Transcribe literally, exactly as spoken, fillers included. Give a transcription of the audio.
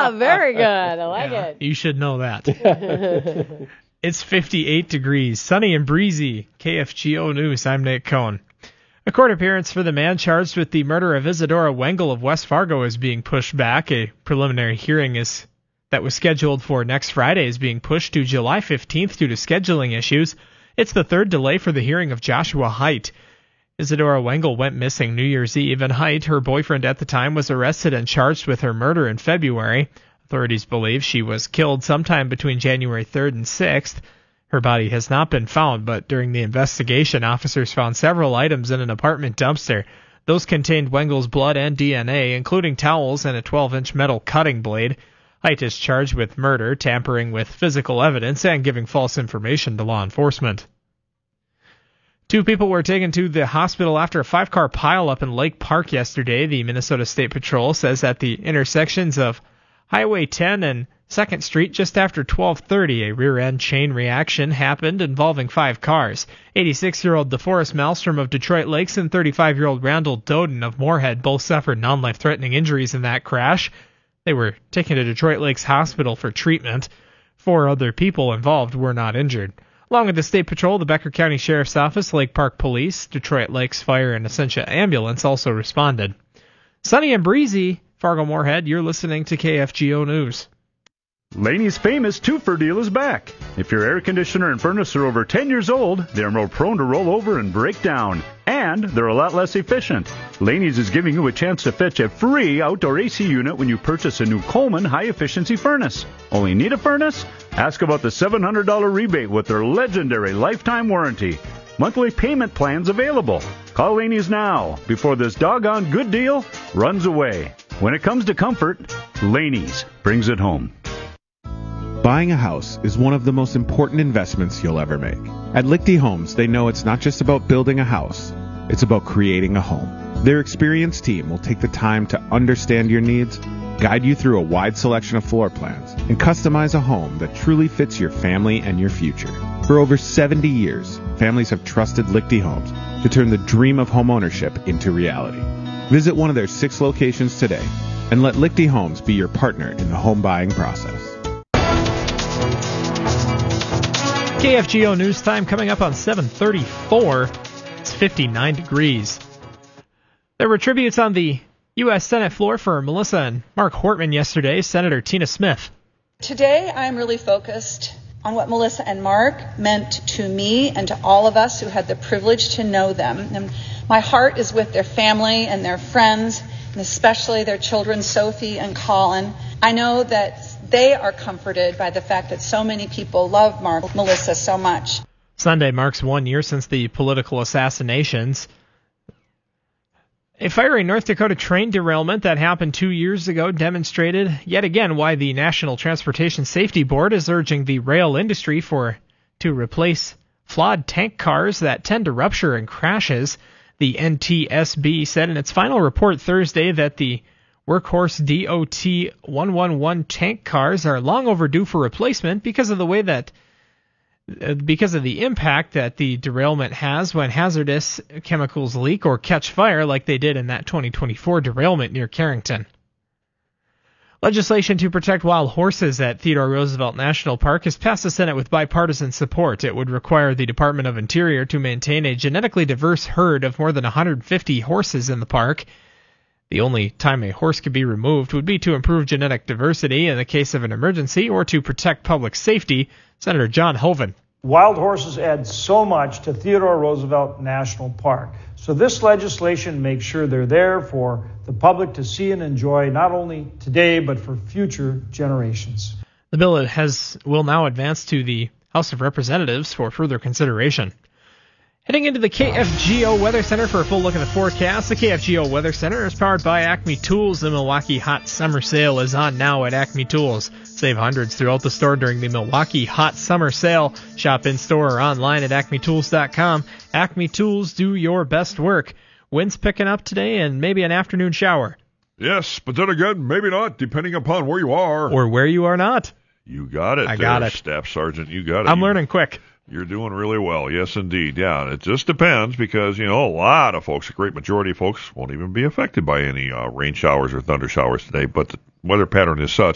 Ah, very good. I like Yeah, it. You should know that. It's fifty-eight degrees, sunny and breezy. K F G O News, I'm Nate Cohn. A court appearance for the man charged with the murder of Isadora Wengel of West Fargo is being pushed back. A preliminary hearing is that was scheduled for next Friday is being pushed to July fifteenth due to scheduling issues. It's the third delay for the hearing of Joshua Haidt. Isadora Wengel went missing New Year's Eve, and Haidt, her boyfriend at the time, was arrested and charged with her murder in February. Authorities believe she was killed sometime between January third and sixth. Her body has not been found, but during the investigation, officers found several items in an apartment dumpster. Those contained Wengel's blood and D N A, including towels and a twelve-inch metal cutting blade. Haidt is charged with murder, tampering with physical evidence, and giving false information to law enforcement. Two people were taken to the hospital after a five-car pileup in Lake Park yesterday. The Minnesota State Patrol says at the intersections of Highway ten and second Street just after twelve thirty, a rear-end chain reaction happened involving five cars. eighty-six-year-old DeForest Malmstrom of Detroit Lakes and thirty-five-year-old Randall Doden of Moorhead both suffered non-life-threatening injuries in that crash. They were taken to Detroit Lakes Hospital for treatment. Four other people involved were not injured. Along with the State Patrol, the Becker County Sheriff's Office, Lake Park Police, Detroit Lakes Fire, and Essentia Ambulance also responded. Sunny and breezy, Fargo-Moorhead, you're listening to K F G O News. Laney's famous two-for deal is back. If your air conditioner and furnace are over ten years old, they're more prone to roll over and break down. And they're a lot less efficient. Laney's is giving you a chance to fetch a free outdoor A C unit when you purchase a new Coleman high-efficiency furnace. Only need a furnace? Ask about the seven hundred dollars rebate with their legendary lifetime warranty. Monthly payment plans available. Call Laney's now before this doggone good deal runs away. When it comes to comfort, Laney's brings it home. Buying a house is one of the most important investments you'll ever make. At Lichty Homes, they know it's not just about building a house, it's about creating a home. Their experienced team will take the time to understand your needs, guide you through a wide selection of floor plans, and customize a home that truly fits your family and your future. For over seventy years, families have trusted Lichty Homes to turn the dream of homeownership into reality. Visit one of their six locations today and let Lichty Homes be your partner in the home buying process. K F G O News Time coming up on seven thirty-four. It's fifty-nine degrees. There were tributes on the U S Senate floor for Melissa and Mark Hortman yesterday. Senator Tina Smith. Today I'm really focused on what Melissa and Mark meant to me and to all of us who had the privilege to know them. And my heart is with their family and their friends, and especially their children, Sophie and Colin. I know that they are comforted by the fact that so many people love Mark, Melissa so much. Sunday marks one year since the political assassinations. A fiery North Dakota train derailment that happened two years ago demonstrated yet again why the National Transportation Safety Board is urging the rail industry for to replace flawed tank cars that tend to rupture in crashes. The N T S B said in its final report Thursday that the Workhorse D O T one eleven tank cars are long overdue for replacement because of the way that uh, because of the impact that the derailment has when hazardous chemicals leak or catch fire like they did in that twenty twenty-four derailment near Carrington. Legislation to protect wild horses at Theodore Roosevelt National Park has passed the Senate with bipartisan support. It would require the Department of Interior to maintain a genetically diverse herd of more than one hundred fifty horses in the park. The only time a horse could be removed would be to improve genetic diversity in the case of an emergency or to protect public safety. Senator John Hoeven. Wild horses add so much to Theodore Roosevelt National Park. So this legislation makes sure they're there for the public to see and enjoy not only today but for future generations. The bill has will now advance to the House of Representatives for further consideration. Heading into the K F G O Weather Center for a full look at the forecast. The K F G O Weather Center is powered by Acme Tools. The Milwaukee Hot Summer Sale is on now at Acme Tools. Save hundreds throughout the store during the Milwaukee Hot Summer Sale. Shop in-store or online at acme tools dot com. Acme Tools, do your best work. Winds picking up today and maybe an afternoon shower. Yes, but then again, maybe not, depending upon where you are. Or where you are not. You got it. I got there, it. Staff Sergeant, you got it. I'm you, learning quick. You're doing really well. Yes, indeed. Yeah, it just depends because, you know, a lot of folks, a great majority of folks won't even be affected by any uh, rain showers or thunder showers today, but the weather pattern is such